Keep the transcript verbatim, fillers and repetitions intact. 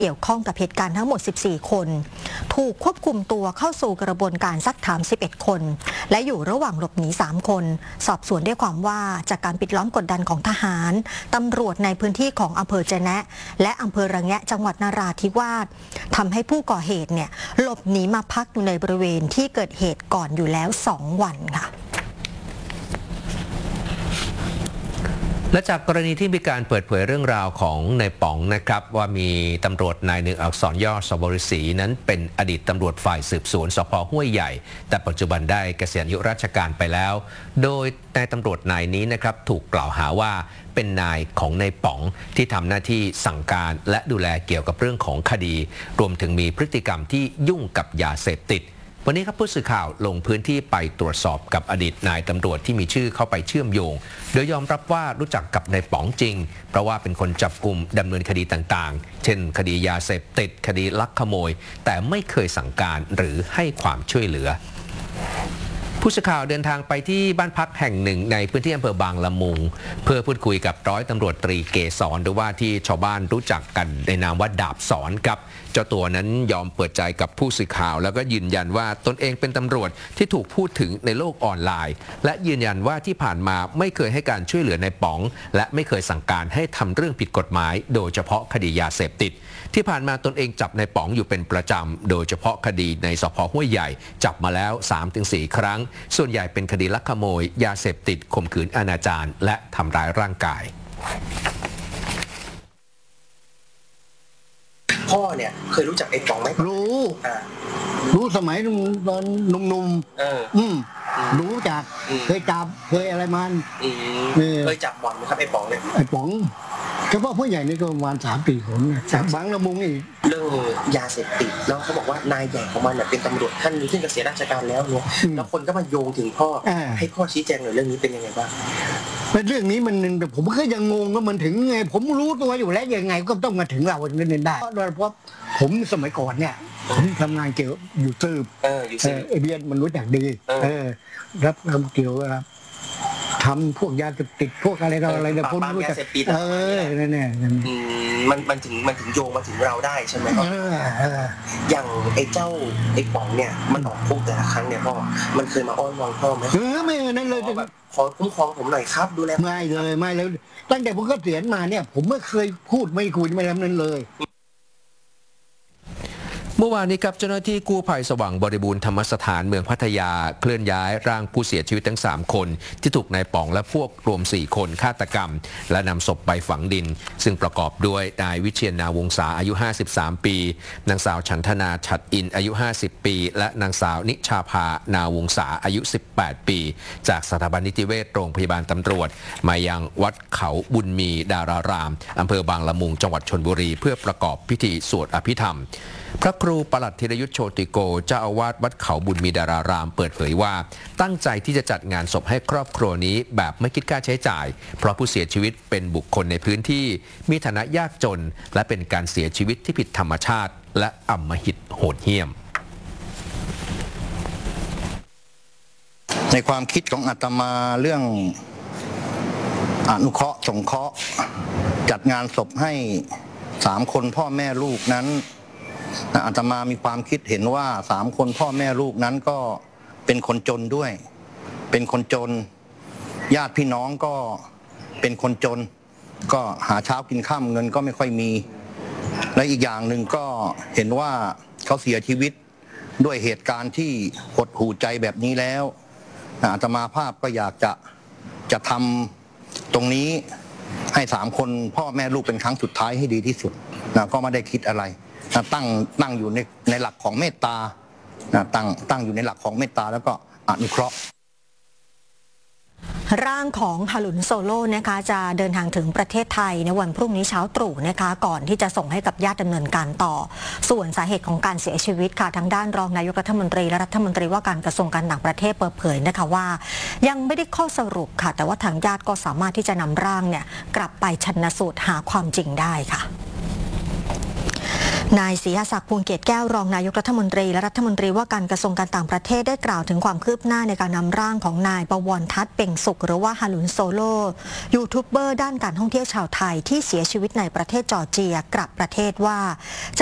เกี่ยวข้องกับเหตุการณ์ทั้งหมดสิบสี่คนถูกควบคุมตัวเข้าสู่กระบวนการซักถามสิบเอ็ดคนและอยู่ระหว่างหลบหนีสามคนสอบสวนได้ความว่าจากการปิดล้อมกดดันของทหารตำรวจในพื้นที่ของอำเภอเจแนะและอำเภอระแงะจังหวัดนราธิวาสทำให้ผู้ก่อเหตุเนี่ยหลบหนีมาพักอยู่ในบริเวณที่เกิดเหตุก่อนอยู่แล้วสองวันค่ะและจากกรณีที่มีการเปิดเผยเรื่องราวของนายป๋องนะครับว่ามีตำรวจนายหนึ่งอักษรย่อสบริษีนั้นเป็นอดีตตำรวจฝ่ายสืบสวนสภ.ห้วยใหญ่แต่ปัจจุบันได้เกษียณอายุราชการไปแล้วโดยนายตำรวจนายนี้นะครับถูกกล่าวหาว่าเป็นนายของนายป๋องที่ทำหน้าที่สั่งการและดูแลเกี่ยวกับเรื่องของคดีรวมถึงมีพฤติกรรมที่ยุ่งกับยาเสพติดวันนี้ครับผู้สื่อข่าวลงพื้นที่ไปตรวจสอบกับอดีตนายตำรวจที่มีชื่อเข้าไปเชื่อมโยงโดยยอมรับว่ารู้จักกับนายป๋องจริงเพราะว่าเป็นคนจับกุมดำเนินคดีต่างๆเช่นคดียาเสพติดคดีลักขโมยแต่ไม่เคยสั่งการหรือให้ความช่วยเหลือผู้สื่อข่าวเดินทางไปที่บ้านพักแห่งหนึ่งในพื้นที่อำเภอบางละมุงเพื่อพูดคุยกับร้อยตำรวจตรีเกษรหรือว่าที่ชาวบ้านรู้จักกันในนามว่าดาบสอนครับเจ้าตัวนั้นยอมเปิดใจกับผู้สื่อข่าวแล้วก็ยืนยันว่าตนเองเป็นตำรวจที่ถูกพูดถึงในโลกออนไลน์และยืนยันว่าที่ผ่านมาไม่เคยให้การช่วยเหลือในป๋องและไม่เคยสั่งการให้ทำเรื่องผิดกฎหมายโดยเฉพาะคดียาเสพติดที่ผ่านมาตนเองจับในป๋องอยู่เป็นประจำโดยเฉพาะคดีในสภ.ห้วยใหญ่จับมาแล้ว สามถึงสี่ ครั้งส่วนใหญ่เป็นคดีลักขโมยยาเสพติดข่มขืนอนาจารและทำร้ายร่างกายพ่อเนี่ยเคยรู้จักไอ้ป๋องไหมรู้รู้สมัยตอนหนุ่มๆเอออืมรู้จักเคยจับเคยอะไรมันเคยจับบ่อนไหมครับไอ้ป๋องเนี่ยไอ้ป๋องเฉพาะผู้ใหญ่นี่ก็ประมาณสามปีผมนะจากบางละมุงนี่เรื่องยาเสพติดแล้วเขาบอกว่านายใหญ่ของมันเนี่ยเป็นตำรวจท่านนี้ซึ่งเกษียณราชการแล้วเนี่ยแล้วคนก็มาโยงถึงพ่อให้พ่อชี้แจงหน่อยเรื่องนี้เป็นยังไงบ้างเรื่องนี้มันผมก็ยังงงว่ามันถึงไงผมรู้ตัวอยู่แล้วยังไงก็ต้องมาถึงเราเงินได้โดยเฉพาะผมสมัยก่อนเนี่ยผมทำงานเกี่ยวอยู่สืบเอออยู่สืบไอเบียนมันรู้จักดีเออรับทำเกี่ยวกับทำพวกยาเสพติดพวกอะไรต่ออะไรเนี่ยพวกรู้จักเออนั่นแน่มันมันถึงมันถึงโยงมาถึงเราได้ใช่ไหมครับอย่างไอ้เจ้าไอ้ป๋องเนี่ยมันออกคุกแต่ละครั้งเนี่ยพ่อมันเคยมาอ้อนวอนพ่อไหมเออไม่นั่นเลยขอคุ้มครองผมหน่อยครับดูแลไม่เลยไม่เลยตั้งแต่ผมเกษียณมาเนี่ยผมไม่เคยพูดไม่คุยไม่ทำนั้นเลยเมื่อวานนี้ครับเจ้าหน้าที่กู้ภัยสว่างบริบูรณ์ธรรมสถานเมืองพัทยาเคลื่อนย้ายร่างผู้เสียชีวิตทั้งสามคนที่ถูกนายป๋องและพวกรวมสี่คนฆาตกรรมและนำศพไปฝังดินซึ่งประกอบด้วยนายวิเชียรนาวงศาอายุห้าสิบสามปีนางสาวฉันทนาฉัตรอินอายุห้าสิบปีและนางสาวนิชาภานาวงศาอายุสิบแปดปีจากสถาบันนิติเวชโรงพยาบาลตำรวจมายังวัดเขาบุญมีดารารามอำเภอบางละมุงจังหวัดชลบุรีเพื่อประกอบพิธีสวดอภิธรรมพระครูปลัดธีรยุทธโชติโกเจ้าอาวาสวัดเขาบุญมีดารารามเปิดเผยว่าตั้งใจที่จะจัดงานศพให้ครอบครัวนี้แบบไม่คิดค่าใช้จ่ายเพราะผู้เสียชีวิตเป็นบุคคลในพื้นที่มีฐานะยากจนและเป็นการเสียชีวิตที่ผิดธรรมชาติและอำมหิตโหดเหี้ยมในความคิดของอาตมาเรื่องอนุเคราะห์สงเคราะห์จัดงานศพให้สามคนพ่อแม่ลูกนั้นอาตมามีความคิดเห็นว่าสามคนพ่อแม่ลูกนั้นก็เป็นคนจนด้วยเป็นคนจนญาติพี่น้องก็เป็นคนจนก็หาเช้ากินค่ำเงินก็ไม่ค่อยมีและอีกอย่างหนึ่งก็เห็นว่าเขาเสียชีวิตด้วยเหตุการณ์ที่หดหู่ใจแบบนี้แล้วอาตมาภาพก็อยากจะจะทำตรงนี้ให้สามคนพ่อแม่ลูกเป็นครั้งสุดท้ายให้ดีที่สุดนะก็ไม่ได้คิดอะไรนะตั้งตั้งอยู่ในในหลักของเมตตานะตั้งตั้งอยู่ในหลักของเมตตาแล้วก็อนุเคราะห์ร่างของฮารุนโซโลนะคะจะเดินทางถึงประเทศไทยในวันพรุ่งนี้เช้าตรู่นะคะก่อนที่จะส่งให้กับญาติดำเนินการต่อส่วนสาเหตุของการเสียชีวิตค่ะทางด้านรองนายกรัฐมนตรีและรัฐมนตรีว่าการกระทรวงการต่างประเทศเปิดเผยนะคะว่ายังไม่ได้ข้อสรุปค่ะแต่ว่าทางญาติก็สามารถที่จะนำร่างเนี่ยกลับไปชันสูตรหาความจริงได้ค่ะนายศรีอาศักดิ์พวงเกตแก้วรองนายกรัฐมนตรีและรัฐมนตรีว่าการกระทรวงการต่างประเทศได้กล่าวถึงความคืบหน้าในการนำร่างของนายประวรทัศน์เป่งสุขหรือว่าฮาลุนโซโลยูทูบเบอร์ด้านการท่องเที่ยวชาวไทยที่เสียชีวิตในประเทศจอร์เจียกลับประเทศว่า